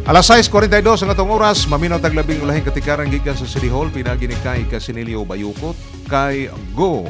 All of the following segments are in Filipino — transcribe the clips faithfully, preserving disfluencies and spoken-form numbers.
Alas sais kuwarenta y dos ang atong oras, maminaw taglabing ulahing katikaran gikan sa City Hall, pinagi ni kay Casinilio Bayukot, kay Go.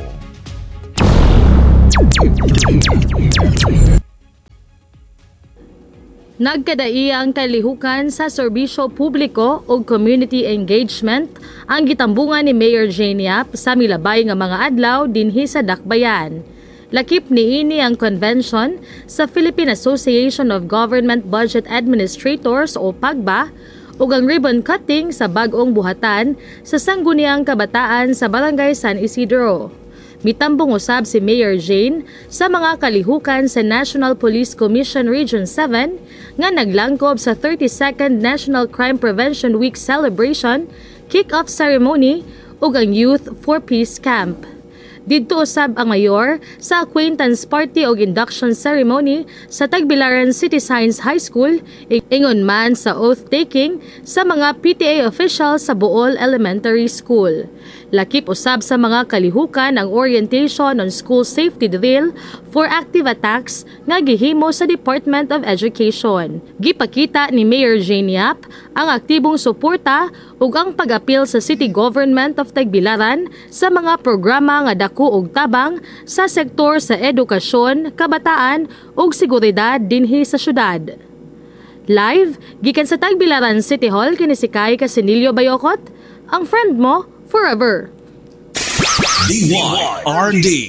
Nagkadaiya ang kalihukan sa serbisyo publiko o community engagement ang gitambungan ni Mayor Jane Yap sa milabay nga mga adlaw dinhi sa Dakbayan. Lakip niini ang convention sa Philippine Association of Government Budget Administrators o PAGBA ug ang ribbon cutting sa bag-ong buhatan sa Sangguniang Kabataan sa Barangay San Isidro. Mitambong usab si Mayor Jane sa mga kalihukan sa National Police Commission Region seven nga naglangkob sa thirty-second National Crime Prevention Week celebration, kick-off ceremony ug ang Youth for Peace Camp. Didto usab ang mayor sa acquaintance party o induction ceremony sa Tagbilaran City Science High School, ingon man sa oath-taking sa mga P T A officials sa Bool Elementary School. Lakip usab sa mga kalihukan ang orientation on school safety drill for active attacks nga gihimo sa Department of Education. Gipakita ni Mayor Jane Yap ang aktibong suporta ug ang pag-apil sa City Government of Tagbilaran sa mga programa nga dako ug tabang sa sektor sa edukasyon, kabataan ug seguridad dinhi sa syudad. Live gikan sa Tagbilaran City Hall kini si Kay Casinilio Bayukot, ang friend mo forever. D Y R D.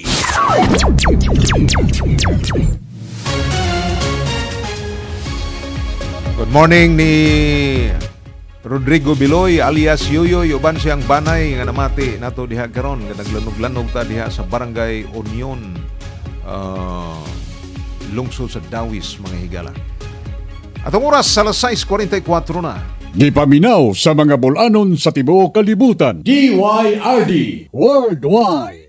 Good morning ni Rodrigo Biloy alias Yuyoy, uban siyang banay nga namati nato diha karon nga naglanog-lanog ta diha sa Barangay Union, uh, lungsod sa Dawis, mga higala. Atong oras sa alas sais kuwarenta y kuwatro na. Gipaminaw sa mga bulanon sa tibuok kalibutan. D Y R D Worldwide.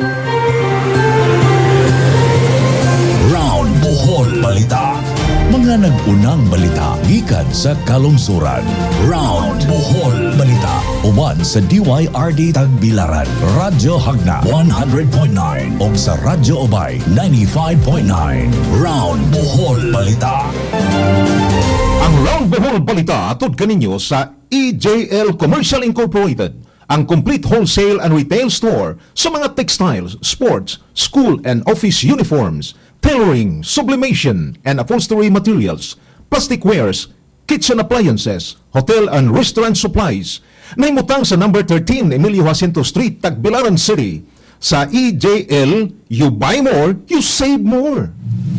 Round Bohol Balita. Mga nag-unang balita gikan sa kalungsuran. Round Bohol Balita. Uban sa D Y R D Tagbilaran, Radyo Hagna one hundred point nine ug sa Radyo Obay ninety-five point nine. Round Bohol Balita. Ang Round Bohol Balita atod kaninyo sa E J L Commercial Incorporated, ang complete wholesale and retail store sa mga textiles, sports, school and office uniforms, tailoring, sublimation and upholstery materials, plastic wares, kitchen appliances, hotel and restaurant supplies. Nahimutang sa number thirteen Emilio Jacinto Street, Tagbilaran City. Sa E J L, you buy more, you save more.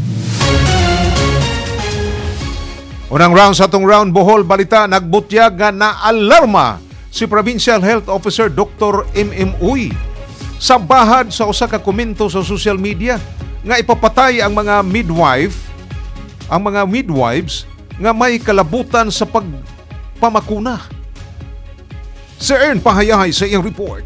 Unang round sa atong Round Bohol Balita, nagbutyag nga na-alarma si Provincial Health Officer Doctor M M Uy sa bahad sa usa ka komento sa social media nga ipapatay ang mga midwife, ang mga midwives nga may kalabutan sa pagpamakuna. Si Ern Pahayahay sa iyang report.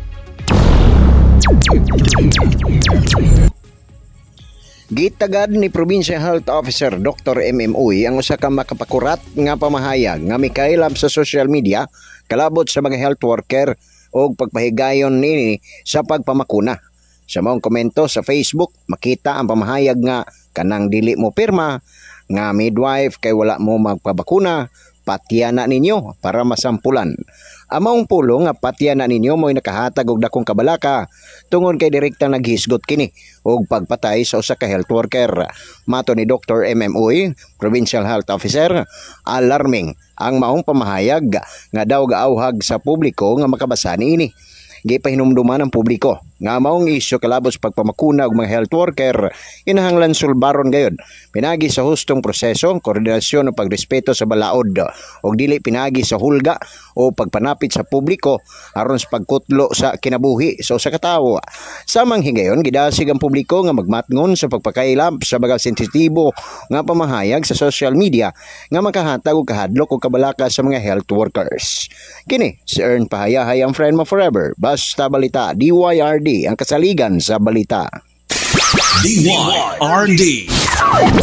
Gitagad ni Provincial Health Officer Doctor M M Uy ang usa ka makapakurat nga pamahayag nga mikailab sa social media kalabot sa mga health worker o pagpahigayon nini sa pagpamakuna. Sa maong komento sa Facebook, makita ang pamahayag nga kanang dili mo pirma nga midwife kay wala mo magpabakuna, patiyana ninyo para masampulan. Among pulong nga patiyana ninyo mo'y nakahatag og dakong kabalaka tungod kay direkta naghisgot kini og pagpatay sa usa ka health worker. Mato ni Doctor M M Uy, Provincial Health Officer, alarming ang maong pamahayag nga daw gaawhag sa publiko nga makabasa niini. Gipahinumduman ang publiko nga maong isyu kalabos pagpamakuna og mga health worker inahanglan sulbaron gayud pinagi sa hustong proseso, koordinasyon o pagrespeto sa balaod og dili pinagi sa hulga o pagpanapit sa publiko aron sa pagkutlo sa kinabuhi sa usa ka tawo. Samang higayon gidasig ang publiko nga magmatngon sa pagpakailab sa baga sensitibo nga pamahayag sa social media nga makahatag og kahadlok o kabalaka sa mga health workers. Kini si Ern Pahayahay, ang friend mo forever. Basta Balita, D Y R D, ang kasaligan sa balita. D Y R D.